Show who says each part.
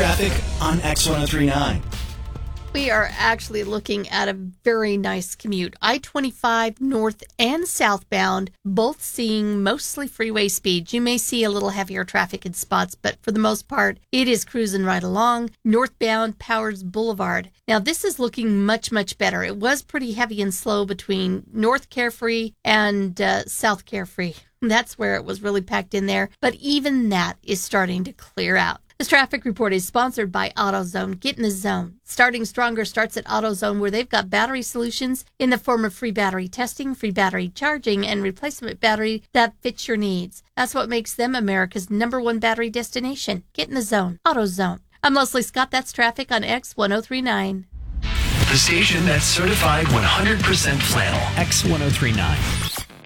Speaker 1: traffic on X1039.
Speaker 2: We are actually looking at a very nice commute. I-25 north and southbound, both seeing mostly freeway speeds. You may see a little heavier traffic in spots, but for the most part, it is cruising right along. Northbound Powers Boulevard. Now, this is looking much, much better. It was pretty heavy and slow between North Carefree and South Carefree. That's where it was really packed in there. But even that is starting to clear out. This traffic report is sponsored by AutoZone. Get in the zone. Starting Stronger starts at AutoZone, where they've got battery solutions in the form of free battery testing, free battery charging, and replacement battery that fits your needs. That's what makes them America's #1 battery destination. Get in the zone. AutoZone. I'm Leslie Scott. That's traffic on X1039.
Speaker 1: The station that's certified 100% flannel.
Speaker 3: X1039.